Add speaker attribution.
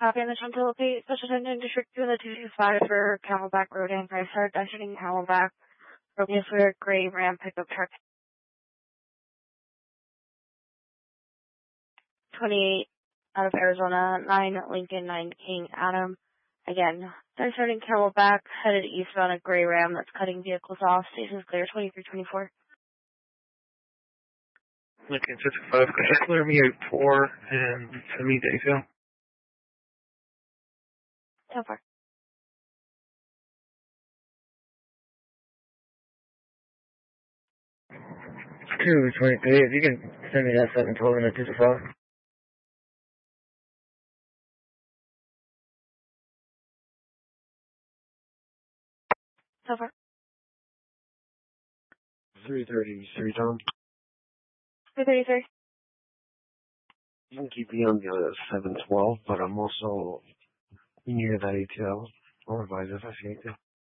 Speaker 1: Copy on the Chantilly Pete, Special Attendant District 2 in the 225 for Camelback Road and Price Hard, exiting Camelback, Romeo for Gray Ram pickup truck 28 out of Arizona, 9 Lincoln, 9 King Adam. Again, they're starting Camelback, headed eastbound a Gray Ram that's cutting vehicles off. Station's clear, 2324.
Speaker 2: Lincoln 55, could you clear me 4 and send me detail?
Speaker 1: So far.
Speaker 3: 223, if you can send me that 712 and a 225.
Speaker 1: So far.
Speaker 4: 333, Tom.
Speaker 1: 333.
Speaker 4: You can keep me on the 712, but I'm also near that ATL. I'll advise if I see anything.